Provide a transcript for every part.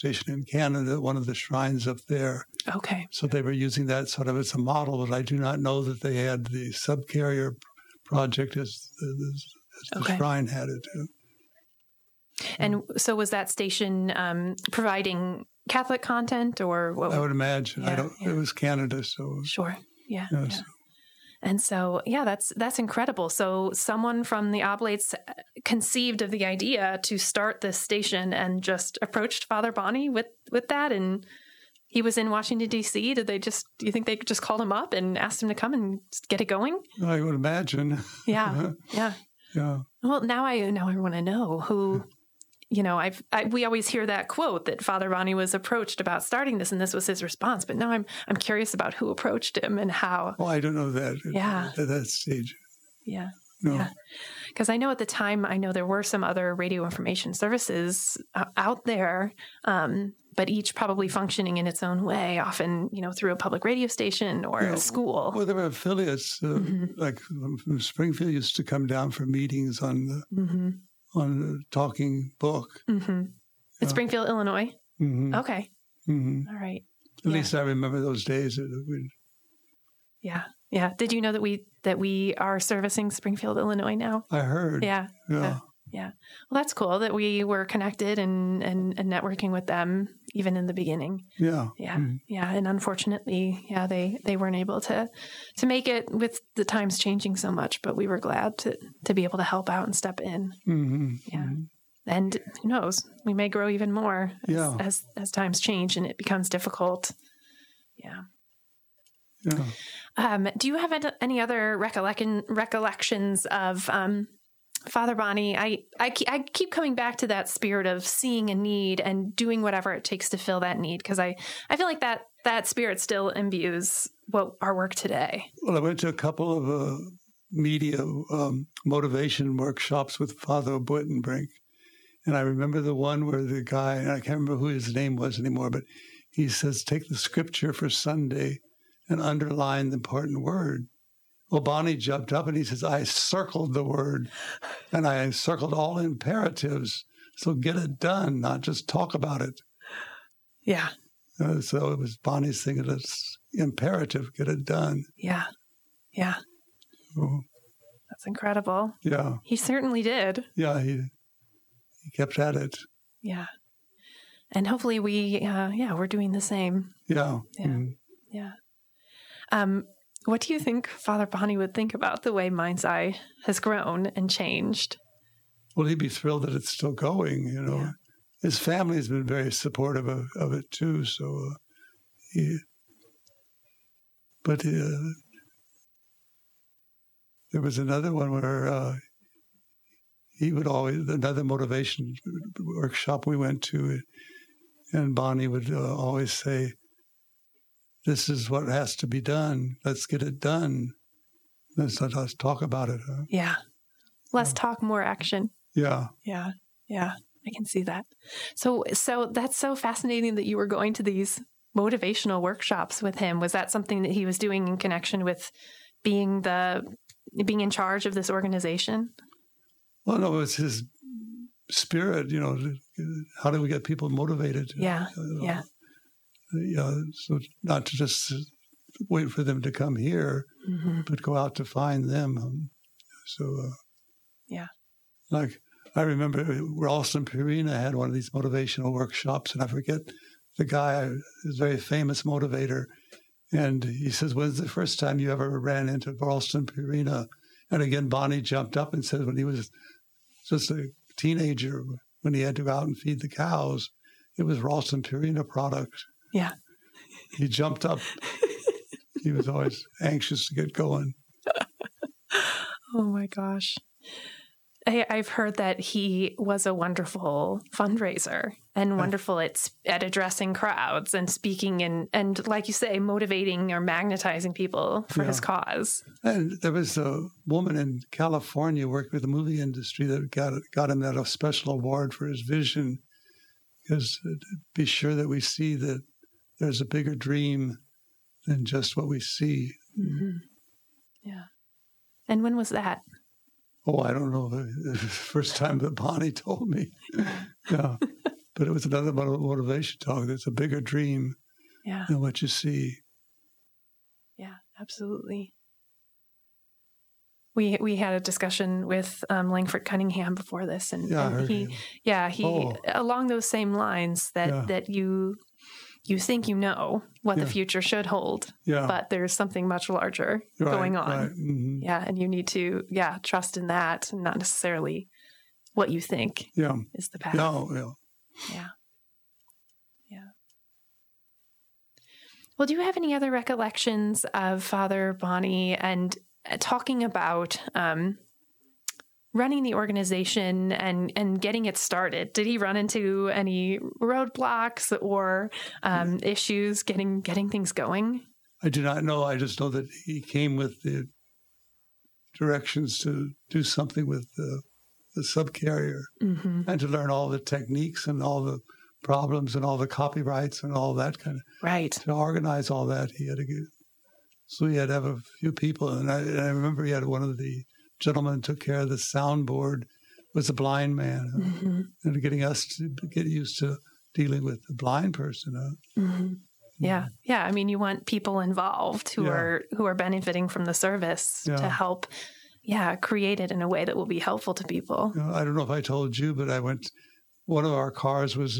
station in Canada, one of the shrines up there. Okay. So they were using that sort of as a model, but I do not know that they had the subcarrier project as the shrine had it. And so was that station providing Catholic content or what? I would imagine. Yeah, It was Canada, so. Sure. Yeah. Yes. Yeah. And so, that's incredible. So someone from the Oblates conceived of the idea to start this station and just approached Father Bonney with that. And he was in Washington, D.C. Do you think they just called him up and asked him to come and get it going? I would imagine. Yeah. Yeah. Yeah. Well, now I want to know who, we always hear that quote that Father Bonney was approached about starting this and this was his response. But now I'm curious about who approached him and how. Well, I don't know that at that stage. Yeah. No. Yeah. Because I know at the time, there were some other radio information services out there, but each probably functioning in its own way, often, through a public radio station or a school. Well, there were affiliates, like from Springfield used to come down for meetings on the Talking Book. Mm-hmm. In Springfield, Illinois? Mm-hmm. Okay. Mm-hmm. All right. At least I remember those days. Yeah. Yeah. Did you know that we are servicing Springfield, Illinois now? I heard. Yeah. Well, that's cool that we were connected and networking with them even in the beginning. Yeah. Yeah. Mm-hmm. Yeah. And unfortunately, they weren't able to make it with the times changing so much, but we were glad to be able to help out and step in. Mm-hmm. Yeah. Mm-hmm. And who knows, we may grow even more as times change and it becomes difficult. Yeah. Yeah. Do you have any other recollections of Father Bonney? I keep coming back to that spirit of seeing a need and doing whatever it takes to fill that need, because I feel like that spirit still imbues our work today. Well, I went to a couple of media motivation workshops with Father Buitenbrink, and I remember the one where the guy, and I can't remember who his name was anymore, but he says, take the scripture for Sunday and underline the important word. Well, Bonney jumped up and he says, I circled the word, and I circled all imperatives. So get it done, not just talk about it. Yeah. So it was Bonney's thing, it's imperative, get it done. Yeah. Yeah. So, that's incredible. Yeah. He certainly did. Yeah, he kept at it. Yeah. And hopefully we're doing the same. Yeah. Yeah. Mm-hmm. Yeah. What do you think Father Bonney would think about the way Mind's Eye has grown and changed? Well, he'd be thrilled that it's still going, Yeah. His family has been very supportive of it, too. So, there was another one where he would always, another motivation workshop we went to, and Bonney would always say, this is what has to be done. Let's get it done. Let's talk about it. Huh? Yeah. Less talk, more action. Yeah. Yeah. Yeah. I can see that. So that's so fascinating that you were going to these motivational workshops with him. Was that something that he was doing in connection with being in charge of this organization? Well, no, it was his spirit, how do we get people motivated? Yeah. Yeah. So not to just wait for them to come here, but go out to find them. Yeah. Like I remember Ralston Purina had one of these motivational workshops, and I forget the guy, is a very famous motivator, and he says, when's the first time you ever ran into Ralston Purina? And again, Bonney jumped up and said when he was just a teenager, when he had to go out and feed the cows, it was Ralston Purina product. Yeah. He jumped up. He was always anxious to get going. Oh, my gosh. I've heard that he was a wonderful fundraiser and wonderful at addressing crowds and speaking and, like you say, motivating or magnetizing people for his cause. And there was a woman in California working with the movie industry that got him that special award for his vision, because to be sure that we see that there's a bigger dream than just what we see. Mm-hmm. Yeah. And when was that? Oh, I don't know. The first time that Bonney told me. Yeah. But it was another motivation talk. There's a bigger dream than what you see. Yeah, absolutely. We had a discussion with Langford Cunningham before this, and he along those same lines that you think you know what the future should hold, but there's something much larger going on. Right. Mm-hmm. Yeah, and you need to trust in that, and not necessarily what you think is the path. Yeah. Well, do you have any other recollections of Father Bonney and talking about running the organization and getting it started? Did he run into any roadblocks or issues getting things going? I do not know. I just know that he came with the directions to do something with the subcarrier and to learn all the techniques and all the problems and all the copyrights and all that kind of to organize all that. He had to get, so he had to have a few people, and I remember he had one of the gentlemen who took care of the soundboard was a blind man, and getting us to get used to dealing with a blind person. Yeah. I mean, you want people involved who are benefiting from the service to help. Create it in a way that will be helpful to people. I don't know if I told you, but one of our cars was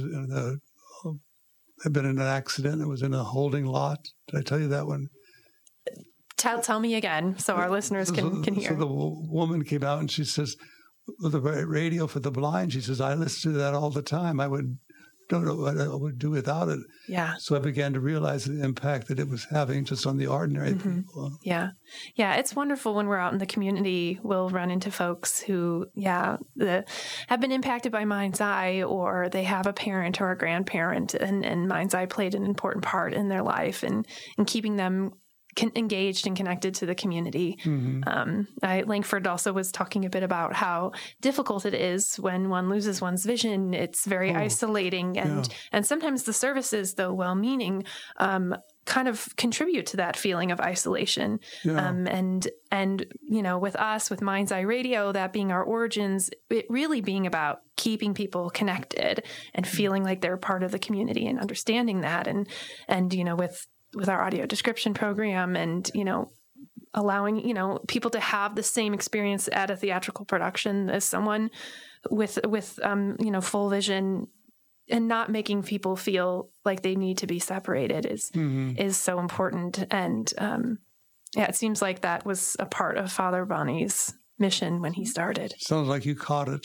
had been in an accident. It was in a holding lot. Did I tell you that one? Tell me again so our listeners can hear. So the woman came out and she says, with the radio for the blind, she says, I listen to that all the time. I don't know what I would do without it. Yeah. So I began to realize the impact that it was having just on the ordinary people. Yeah. It's wonderful when we're out in the community. We'll run into folks who, have been impacted by Mind's Eye, or they have a parent or a grandparent, and Mind's Eye played an important part in their life and keeping them engaged and connected to the community. Langford also was talking a bit about how difficult it is when one loses one's vision. It's very isolating, and sometimes the services, though well-meaning, kind of contribute to that feeling of isolation. And with us, with Mind's Eye Radio, that being our origins, it really being about keeping people connected and feeling like they're part of the community and understanding that, and with our audio description program and, allowing, people to have the same experience at a theatrical production as someone with full vision, and not making people feel like they need to be separated is so important. And, it seems like that was a part of Father Bonney's mission when he started. Sounds like you caught it.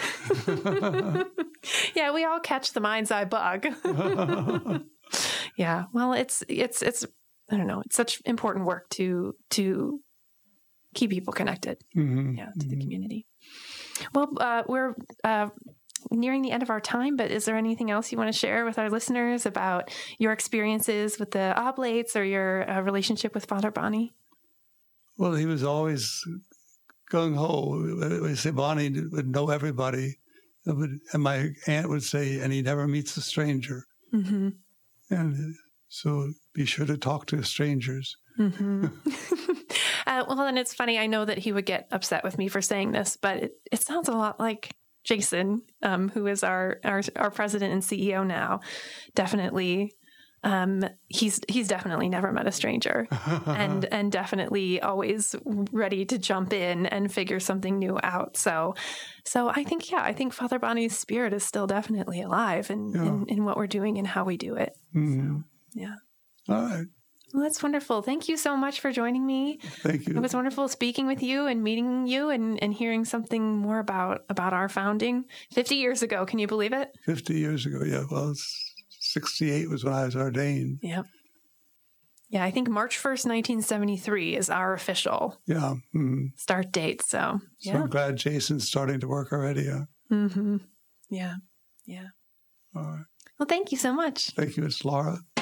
Yeah, we all catch the Mind's Eye bug. Yeah, well, it's I don't know, it's such important work to keep people connected, to the community. Well, we're nearing the end of our time, but is there anything else you want to share with our listeners about your experiences with the Oblates or your relationship with Father Bonney? Well, he was always gung-ho. We say Bonney would know everybody, and my aunt would say, and he never meets a stranger. And so be sure to talk to strangers. Well, and it's funny. I know that he would get upset with me for saying this, but it sounds a lot like Jason, who is our president and CEO now. Definitely, he's definitely never met a stranger, and definitely always ready to jump in and figure something new out. So I think Father Bonney's spirit is still definitely alive in what we're doing and how we do it. So, All right. Well, that's wonderful. Thank you so much for joining me. Thank you. It was wonderful speaking with you and meeting you and hearing something more about our founding 50 years ago. Can you believe it? 50 years ago, yeah. Well, 68 was when I was ordained. Yeah. Yeah, I think March 1st, 1973 is our official start date. So I'm glad Jason's starting to work already. Yeah. All right. Well, thank you so much. Thank you. It's Laura.